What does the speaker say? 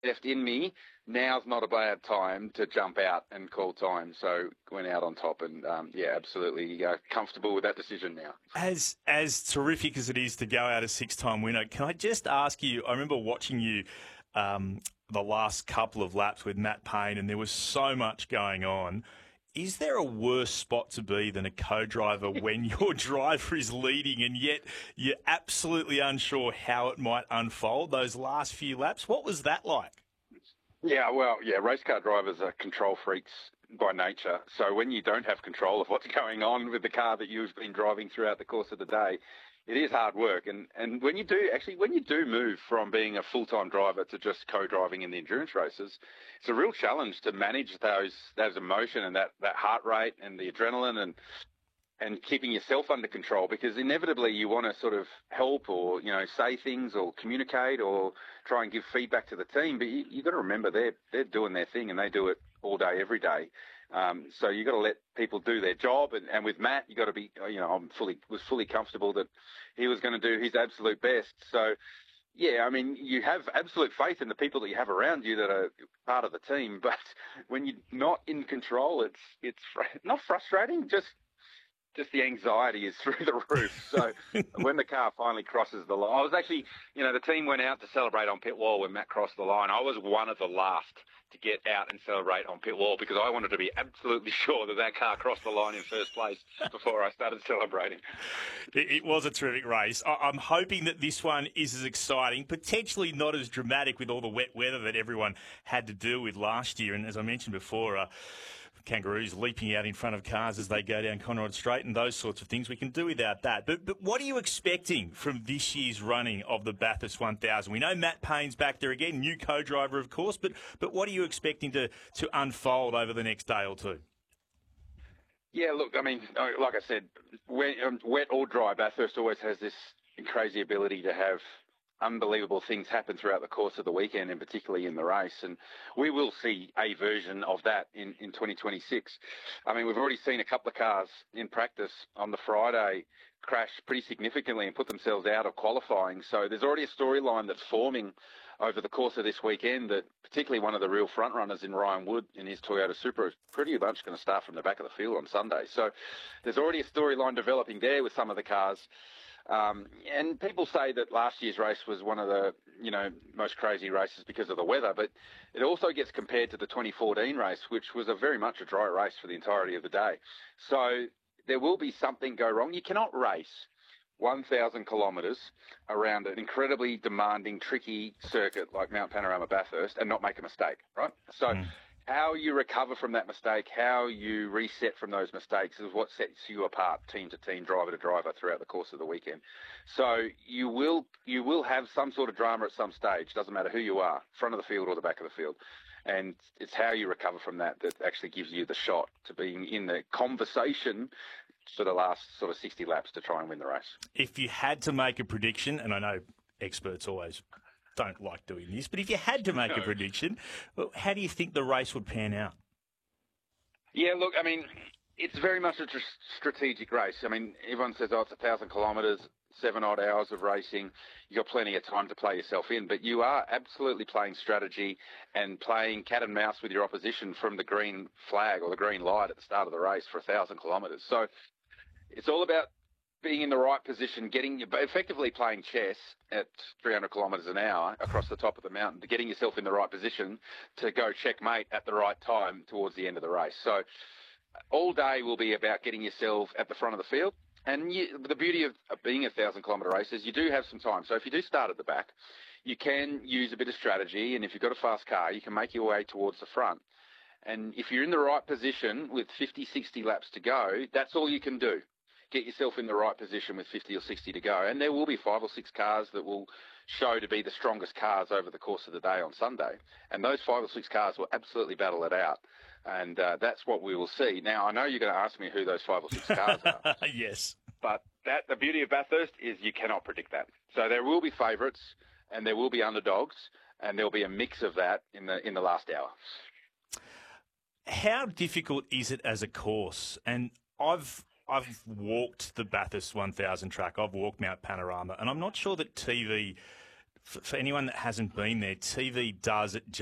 left in me, now's not a bad time to jump out and call time. So went out on top and, absolutely comfortable with that decision now. As terrific as it is to go out a six-time winner, can I just ask you, I remember watching you the last couple of laps with Matt Payne, and there was so much going on. Is there a worse spot to be than a co-driver when your driver is leading and yet you're absolutely unsure how it might unfold those last few laps? What was that like? Race car drivers are control freaks by nature. So when you don't have control of what's going on with the car that you've been driving throughout the course of the day, it is hard work. And when you do move from being a full-time driver to just co-driving in the endurance races, it's a real challenge to manage those emotion and that heart rate and the adrenaline and keeping yourself under control, because inevitably you want to sort of help or, say things or communicate or try and give feedback to the team. But you got to remember they're doing their thing and they do it all day, every day. So you got to let people do their job. And with Matt, you got to be, was fully comfortable that he was going to do his absolute best. So, you have absolute faith in the people that you have around you that are part of the team. But when you're not in control, it's not frustrating, just the anxiety is through the roof. So when the car finally crosses the line, I was actually, the team went out to celebrate on pit wall when Matt crossed the line. I was one of the last to get out and celebrate on pit wall because I wanted to be absolutely sure that car crossed the line in first place before I started celebrating. It was a terrific race. I'm hoping that this one is as exciting, potentially not as dramatic with all the wet weather that everyone had to deal with last year. And as I mentioned before, kangaroos leaping out in front of cars as they go down Conrod Straight and those sorts of things. We can do without that. But what are you expecting from this year's running of the Bathurst 1000? We know Matt Payne's back there again, new co-driver, of course, but what are you expecting to unfold over the next day or two? Yeah, look, like I said, wet or dry, Bathurst always has this crazy ability to have unbelievable things happen throughout the course of the weekend, and particularly in the race. And we will see a version of that in 2026. We've already seen a couple of cars in practice on the Friday crash pretty significantly and put themselves out of qualifying. So there's already a storyline that's forming over the course of this weekend that particularly one of the real front runners in Ryan Wood in his Toyota Supra is pretty much going to start from the back of the field on Sunday. So there's already a storyline developing there with some of the cars. And people say that last year's race was one of the, most crazy races because of the weather, but it also gets compared to the 2014 race, which was very much a dry race for the entirety of the day. So there will be something go wrong. You cannot race 1,000 kilometres around an incredibly demanding, tricky circuit like Mount Panorama Bathurst and not make a mistake, right? So how you recover from that mistake, how you reset from those mistakes is what sets you apart, team to team, driver to driver, throughout the course of the weekend. So you will have some sort of drama at some stage. Doesn't matter who you are, front of the field or the back of the field. And it's how you recover from that actually gives you the shot to being in the conversation for the last sort of 60 laps to try and win the race. If you had to make a prediction, and I know experts always don't like doing this, but if you had to make a prediction, how do you think the race would pan out? Yeah, look, it's very much a strategic race. Everyone says, it's 1,000 kilometres, 7-odd hours of racing. You've got plenty of time to play yourself in, but you are absolutely playing strategy and playing cat and mouse with your opposition from the green flag or the green light at the start of the race for 1,000 kilometres. So it's all about being in the right position, effectively playing chess at 300 kilometres an hour across the top of the mountain, getting yourself in the right position to go checkmate at the right time towards the end of the race. So all day will be about getting yourself at the front of the field. And the beauty of being a 1,000-kilometre race is you do have some time. So if you do start at the back, you can use a bit of strategy. And if you've got a fast car, you can make your way towards the front. And if you're in the right position with 50, 60 laps to go, that's all you can do. Get yourself in the right position with 50 or 60 to go. And there will be 5 or 6 cars that will show to be the strongest cars over the course of the day on Sunday. And those 5 or 6 cars will absolutely battle it out. And that's what we will see. Now, I know you're going to ask me who those 5 or 6 cars are. Yes. But the beauty of Bathurst is you cannot predict that. So there will be favourites and there will be underdogs, and there'll be a mix of that in the last hour. How difficult is it as a course? And I've walked the Bathurst 1000 track. I've walked Mount Panorama, and I'm not sure that TV for anyone that hasn't been there, TV does